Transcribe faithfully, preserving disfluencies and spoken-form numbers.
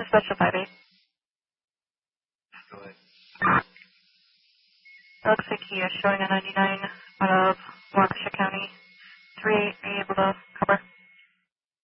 Special five eight. Go ahead. It looks like he is showing a ninety-nine out of Waukesha County.